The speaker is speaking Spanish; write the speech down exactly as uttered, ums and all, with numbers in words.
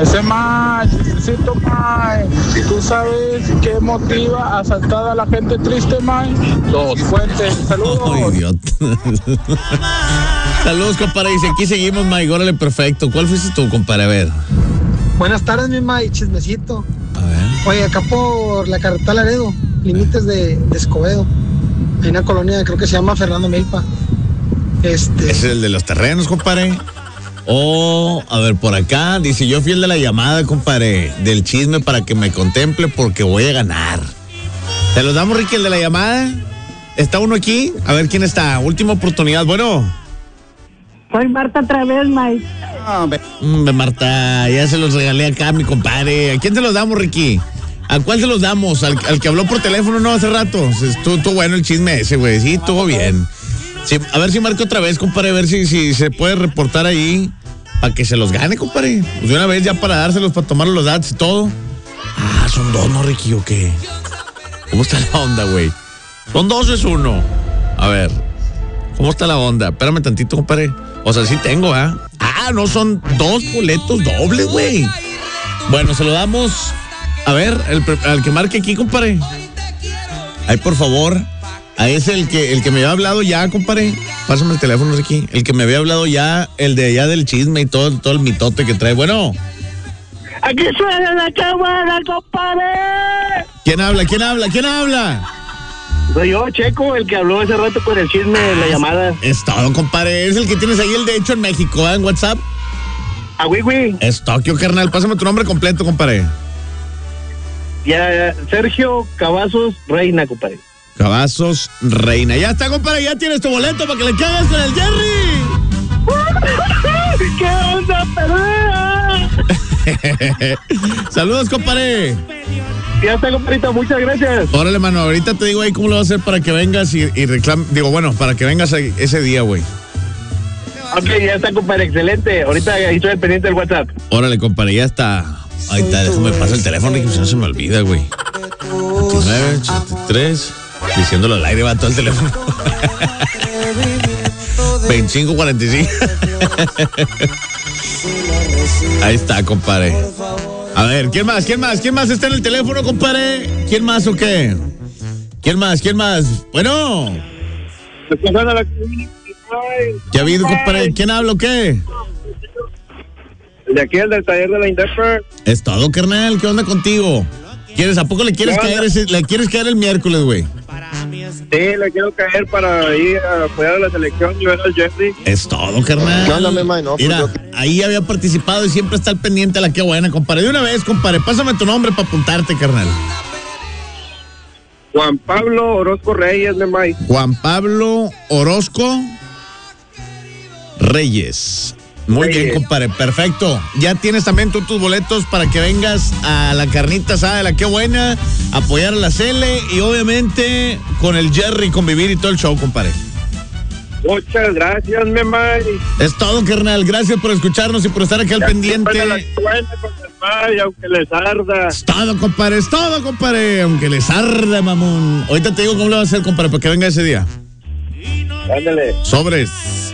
Ese más, chismecito más. ¿Tú sabes qué motiva a saltar a la gente triste más? Los fuentes. Saludos. Oh, idiota. Saludos, compadre. Dice, aquí seguimos, Mike. Órale, perfecto. ¿Cuál fuiste tú, compadre? A ver. Buenas tardes, mi Mike. Chismecito. A ver. Oye, acá por la carretera Laredo, límites de, de Escobedo. Hay una colonia, creo que se llama Fernando Milpa. Este... ¿Es el de los terrenos, compadre? Oh, a ver, por acá, dice, yo fui el de la llamada, compadre, del chisme para que me contemple porque voy a ganar. ¿Te los damos, Ricky, el de la llamada? ¿Está uno aquí? A ver, ¿quién está? Última oportunidad, bueno. Soy Marta otra vez, Mike. Hombre, Marta, ya se los regalé acá, mi compadre. ¿A quién te los damos, Ricky? ¿A cuál se los damos? ¿Al, al que habló por teléfono, no, hace rato? Estuvo, estuvo bueno el chisme ese, güey. Sí, estuvo bien. Sí, a ver si marco otra vez, compadre, a ver si, si se puede reportar ahí para que se los gane, compadre. Pues de una vez ya para dárselos, para tomar los datos y todo. Ah, son dos, ¿no, Ricky, o qué? ¿Cómo está la onda, güey? ¿Son dos o es uno? A ver, ¿cómo está la onda? Espérame tantito, compadre. O sea, sí tengo, ¿ah? ¿eh? Ah, no, son dos boletos dobles, güey. Bueno, se lo damos. A ver, el, al que marque aquí, compadre. Ahí, por favor. A ese, el que, el que me había hablado ya, compadre. Pásame el teléfono, Ricky. El que me había hablado ya, el de allá del chisme y todo, todo el mitote que trae. Bueno. Aquí suena la cámara, compadre. ¿Quién habla? ¿Quién habla? ¿Quién habla? Soy yo, Checo, el que habló hace rato con el chisme de la llamada. Es todo, compadre. Es el que tienes ahí, el de hecho en México, ¿eh? En WhatsApp. Ah, güey, güey. Es Tokio, carnal. Pásame tu nombre completo, compadre. Ya, Sergio Cavazos Reina, compadre. Cavazos Reina. Ya está, compadre. Ya tienes tu boleto para que le caigas con el Jerry. ¡Qué onda, pelea! Saludos, compadre. Ya está, compadrita, muchas gracias. Órale, mano, ahorita te digo ahí cómo lo vas a hacer para que vengas y, y reclame. Digo, bueno, para que vengas ese día, güey. Ok, ya está, compadre, excelente. Ahorita ahí estoy al pendiente del WhatsApp. Órale, compadre, ya está. Ahí está, déjame pasar el teléfono, que no se me olvida, güey. veintinueve, ochenta y tres. Diciéndolo al aire, va todo el teléfono. veinticinco, cuarenta y cinco. Ahí está, compadre. A ver, ¿quién más? ¿Quién más? ¿Quién más está en el teléfono, compadre? ¿Quién más o qué? ¿Quién más? ¿Quién más? Bueno. ¿Qué ha habido, compadre? ¿Quién habla o qué? De aquí, el del taller de la Indepper. Es todo, carnal. ¿Qué onda contigo? ¿Quieres? ¿A poco le quieres caer ese, le quieres caer el miércoles, güey? Sí, le quiero caer para ir a apoyar a la selección y ver al Jeffrey. Es todo, carnal. ¿Qué onda, mi man? No, Mira, pues ahí había participado y siempre está al pendiente a la que buena, compadre. De una vez, compadre, pásame tu nombre para apuntarte, carnal. Juan Pablo Orozco Reyes, mi man. Juan Pablo Orozco Reyes. Muy Reyes. bien, compadre, perfecto. Ya tienes también tú tus boletos para que vengas a la carnita asada de la que buena, apoyar a la Cele y obviamente con el Jerry convivir y todo el show, compadre. Muchas gracias, mi man. Es todo, carnal. Gracias por escucharnos y por estar aquí al Ya pendiente. siempre la cuenta con el man, y aunque les arda. Es todo, compadre, es todo, compadre. Aunque les arde, mamón. Ahorita te digo cómo lo vas a hacer, compadre, para que venga ese día. Ándale. Sobres.